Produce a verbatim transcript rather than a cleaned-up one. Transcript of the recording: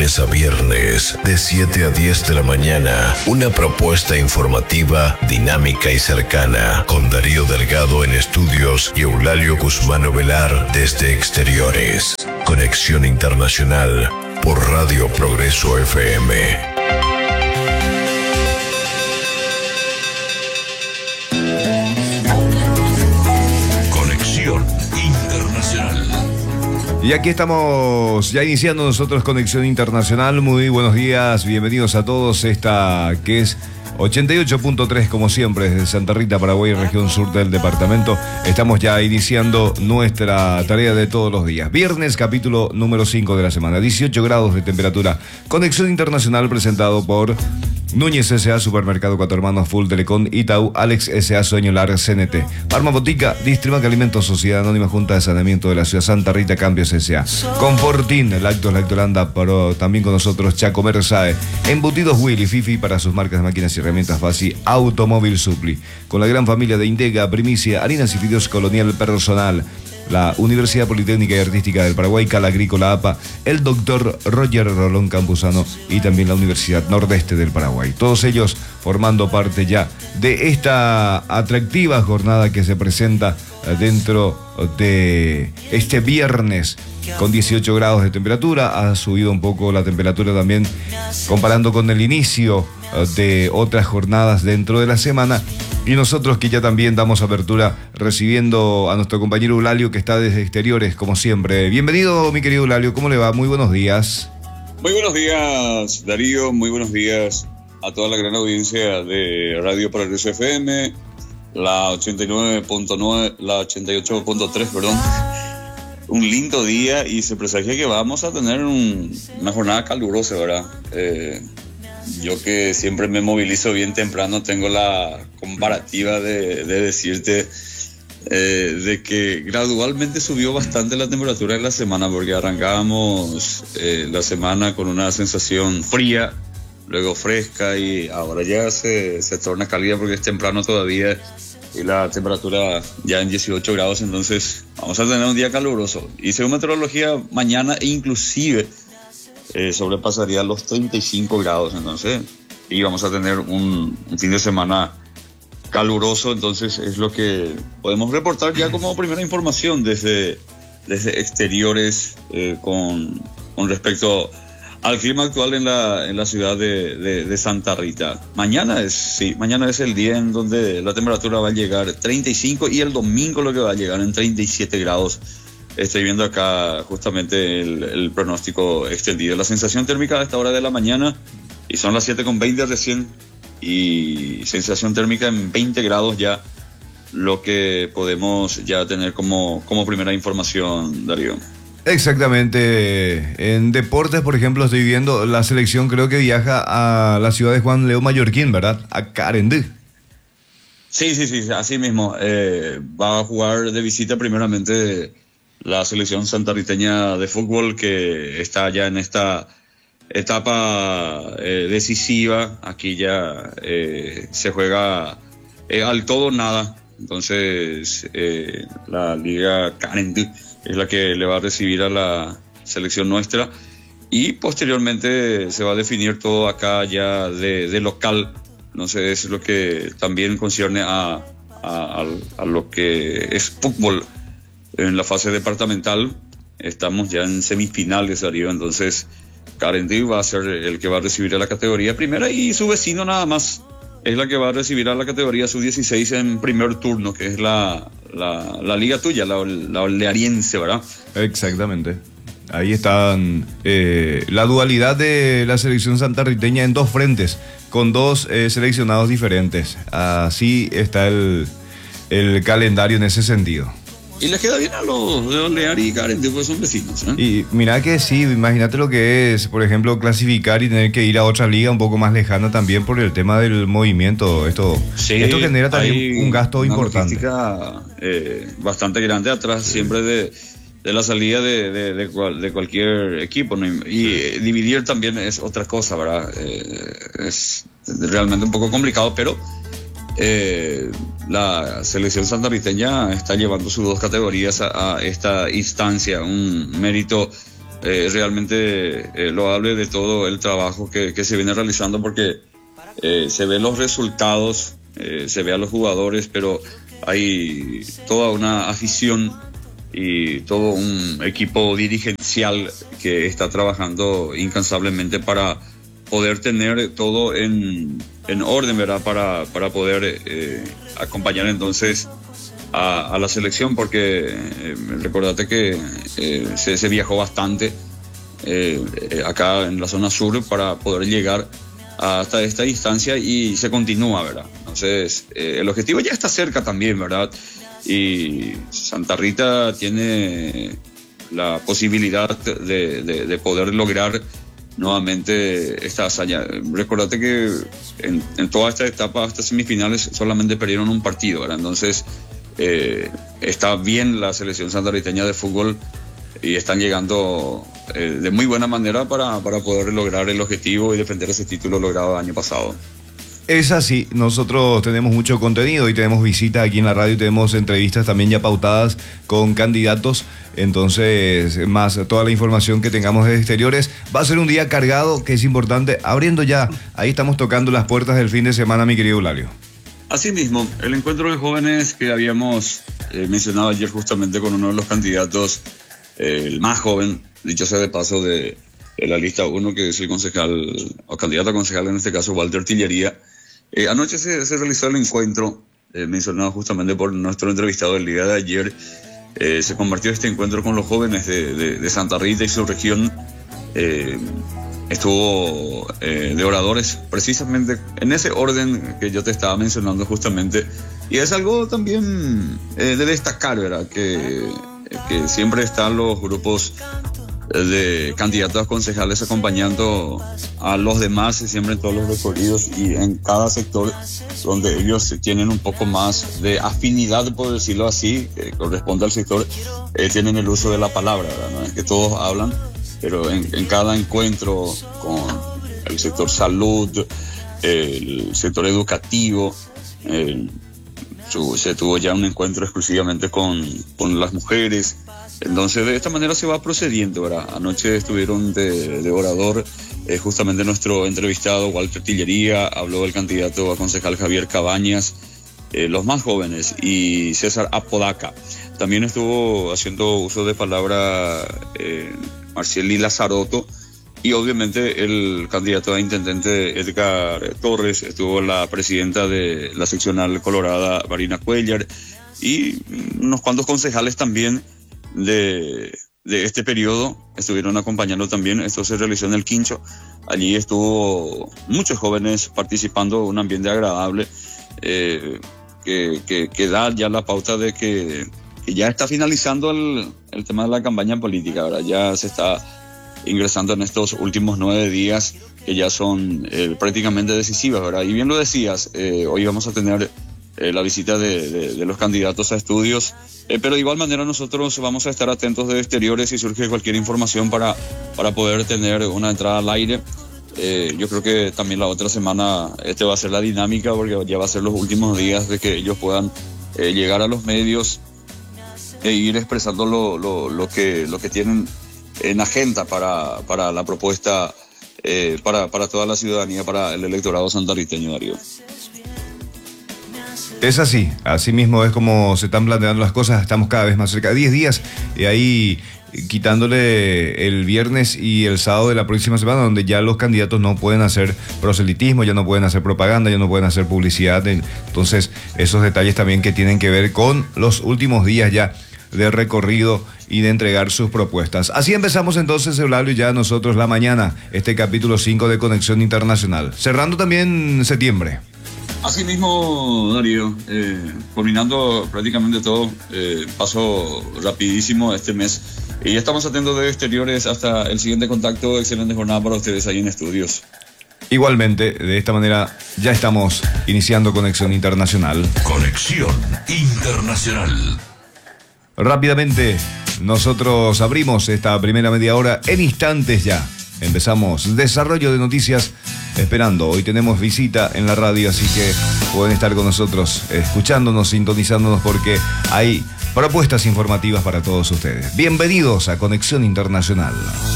lunes a viernes, de siete a diez de la mañana, una propuesta informativa, dinámica y cercana, con Darío Delgado en estudios y Eulalio Guzmán Ovelar desde exteriores. Conexión Internacional por Radio Progreso F M. Y aquí estamos ya iniciando nosotros Conexión Internacional. Muy buenos días, bienvenidos a todos. Esta que es ochenta y ocho punto tres, como siempre, desde Santa Rita, Paraguay, región sur del departamento. Estamos ya iniciando nuestra tarea de todos los días. Viernes, capítulo número cinco de la semana, dieciocho grados de temperatura. Conexión Internacional presentado por Núñez S A, Supermercado Cuatro Hermanos, Full Telecom, Itaú, Alex S A, Sueño Lar, C N T, Parma Botica, Distrimac Alimentos, Sociedad Anónima, Junta de Saneamiento de la Ciudad Santa Rita, Cambios S A, Confortín, Lactos Lactolanda, pero también con nosotros Chaco Mersae, Embutidos Willy, Fifi para sus marcas de máquinas y herramientas Fasi, Automóvil Supli, con la gran familia de Indega, Primicia, Harinas y Fideos Colonial Personal, la Universidad Politécnica y Artística del Paraguay, Cal Agrícola A P A, el doctor Roger Rolón Campuzano y también la Universidad Nordeste del Paraguay. Todos ellos formando parte ya de esta atractiva jornada que se presenta dentro de este viernes con dieciocho grados de temperatura. Ha subido un poco la temperatura también comparando con el inicio de otras jornadas dentro de la semana. Y nosotros que ya también damos apertura recibiendo a nuestro compañero Eulalio, que está desde exteriores, como siempre. Bienvenido, mi querido Eulalio, ¿cómo le va? Muy buenos días. Muy buenos días, Darío, muy buenos días a toda la gran audiencia de Radio Progreso F M, la ochenta y nueve punto nueve, la ochenta y ocho punto tres, perdón. Un lindo día y se presagia que vamos a tener un, una jornada calurosa, ¿verdad? Eh, Yo que siempre me movilizo bien temprano, tengo la comparativa de, de decirte eh, de que gradualmente subió bastante la temperatura en la semana, porque arrancábamos eh, la semana con una sensación fría, luego fresca y ahora ya se, se torna cálida porque es temprano todavía y la temperatura ya en dieciocho grados, entonces vamos a tener un día caluroso. Y según meteorología, mañana inclusive Eh, sobrepasaría los treinta y cinco grados, entonces, y vamos a tener un, un fin de semana caluroso, entonces es lo que podemos reportar ya como primera información desde, desde exteriores eh, con, con respecto al clima actual en la, en la ciudad de, de, de Santa Rita. Mañana es, sí, mañana es el día en donde la temperatura va a llegar treinta y cinco y el domingo lo que va a llegar en treinta y siete grados. Estoy viendo acá justamente el, el pronóstico extendido. La sensación térmica a esta hora de la mañana, y son las siete con veinte recién, y sensación térmica en veinte grados ya, lo que podemos ya tener como, como primera información, Darío. Exactamente. En deportes, por ejemplo, estoy viendo la selección, creo que viaja a la ciudad de Juan Leo Mallorquín, ¿verdad? A Carendí. Sí, sí, sí, así mismo. Eh, va a jugar de visita primeramente la selección santarriteña de fútbol, que está ya en esta etapa eh, decisiva. Aquí ya eh, se juega eh, al todo o nada. Entonces eh, la Liga Carendí es la que le va a recibir a la selección nuestra, y posteriormente se va a definir todo acá ya de, de local. No sé, es lo que también concierne a, a, a, a lo que es fútbol. En la fase departamental estamos ya en semifinales, Darío, entonces Carendí va a ser el que va a recibir a la categoría primera, y su vecino nada más es la que va a recibir a la categoría sub dieciséis en primer turno, que es la, la, la liga tuya, la, la Oleariense, ¿verdad? Exactamente. Ahí están eh, la dualidad de la selección santarriteña en dos frentes, con dos eh, seleccionados diferentes. Así está el, el calendario en ese sentido. Y les queda bien a los de Oleari y Carendí, porque son vecinos, ¿eh? Y mira que sí, imagínate lo que es, por ejemplo, clasificar y tener que ir a otra liga un poco más lejana también por el tema del movimiento. Esto, sí, esto genera también un gasto una importante. Logística, eh, bastante grande atrás, sí, siempre de, de la salida de, de, de, cual, de cualquier equipo, ¿no? Y sí, eh, dividir también es otra cosa, ¿verdad? Eh, es realmente un poco complicado, pero Eh, la selección santarriteña está llevando sus dos categorías a, a esta instancia, un mérito eh, realmente eh, loable de todo el trabajo que, que se viene realizando, porque eh, se ven los resultados, eh, se ve a los jugadores, pero hay toda una afición y todo un equipo dirigencial que está trabajando incansablemente para poder tener todo en, en orden, ¿verdad? Para, para poder eh, acompañar entonces a, a la selección, porque eh, recordate que eh, se, se viajó bastante eh, acá en la zona sur para poder llegar hasta esta distancia, y se continúa, ¿verdad? Entonces, eh, el objetivo ya está cerca también, ¿verdad? Y Santa Rita tiene la posibilidad de, de, de poder lograr nuevamente esta hazaña. Recordate que en, en toda esta etapa hasta semifinales solamente perdieron un partido, ¿verdad? Entonces eh, está bien la selección santarriteña de fútbol y están llegando eh, de muy buena manera para, para poder lograr el objetivo y defender ese título logrado el año pasado. Es así, nosotros tenemos mucho contenido y tenemos visitas aquí en la radio, tenemos entrevistas también ya pautadas con candidatos, entonces más toda la información que tengamos de exteriores. Va a ser un día cargado, que es importante, abriendo ya, ahí estamos tocando las puertas del fin de semana, mi querido Eulalio. Así mismo, el encuentro de jóvenes que habíamos eh, mencionado ayer justamente con uno de los candidatos, eh, el más joven, dicho sea de paso, de, de la lista uno, que es el concejal, o candidato a concejal en este caso, Walter Tillería. Eh, anoche se, se realizó el encuentro, eh, mencionado justamente por nuestro entrevistado el día de ayer. Eh, se convirtió este encuentro con los jóvenes de, de, de Santa Rita y su región. Eh, estuvo eh, de oradores precisamente en ese orden que yo te estaba mencionando justamente. Y es algo también eh, de destacar, ¿verdad? Que, que siempre están los grupos de candidatos a concejales acompañando a los demás, siempre en todos los recorridos y en cada sector donde ellos tienen un poco más de afinidad, por decirlo así, que corresponde al sector, eh, tienen el uso de la palabra, ¿verdad? No es que todos hablan, pero en, en cada encuentro con el sector salud, el sector educativo, el, su, se tuvo ya un encuentro exclusivamente con, con las mujeres. Entonces de esta manera se va procediendo, ¿verdad? Anoche estuvieron de, de orador eh, justamente nuestro entrevistado Walter Tillería, habló el candidato a concejal Javier Cabañas, eh, los más jóvenes, y César Apodaca. También estuvo haciendo uso de palabra eh, Marcieli Lazaroto, y obviamente el candidato a intendente Edgar Torres, estuvo la presidenta de la seccional colorada Marina Cuellar, y unos cuantos concejales también de, de este periodo estuvieron acompañando también. Esto se realizó en el Quincho. Allí estuvo muchos jóvenes participando, un ambiente agradable eh, que, que, que da ya la pauta de que, que ya está finalizando el, el tema de la campaña política. Ahora ya se está ingresando en estos últimos nueve días que ya son eh, prácticamente decisivas, ¿verdad? Y bien lo decías, eh, hoy vamos a tener Eh, la visita de, de, de los candidatos a estudios, eh, pero de igual manera nosotros vamos a estar atentos de exteriores si surge cualquier información para, para poder tener una entrada al aire. Eh, yo creo que también la otra semana este va a ser la dinámica, porque ya va a ser los últimos días de que ellos puedan eh, llegar a los medios e ir expresando lo, lo, lo, que, lo que tienen en agenda para, para la propuesta eh, para, para toda la ciudadanía, para el electorado santarriteño, Darío. Es así, así mismo es como se están planteando las cosas, estamos cada vez más cerca, diez días, y ahí quitándole el viernes y el sábado de la próxima semana, donde ya los candidatos no pueden hacer proselitismo, ya no pueden hacer propaganda, ya no pueden hacer publicidad. Entonces, esos detalles también que tienen que ver con los últimos días ya de recorrido y de entregar sus propuestas. Así empezamos entonces, Eulalio, ya nosotros la mañana, este capítulo cinco de Conexión Internacional, cerrando también septiembre. Así mismo, Darío, eh, culminando prácticamente todo, eh, pasó rapidísimo este mes y ya estamos atentos de exteriores hasta el siguiente contacto. Excelente jornada para ustedes ahí en estudios. Igualmente, de esta manera ya estamos iniciando Conexión Internacional. Conexión Internacional. Rápidamente, nosotros abrimos esta primera media hora en instantes ya. Empezamos desarrollo de noticias esperando. Hoy tenemos visita en la radio, así que pueden estar con nosotros escuchándonos, sintonizándonos, porque hay propuestas informativas para todos ustedes. Bienvenidos a Conexión Internacional.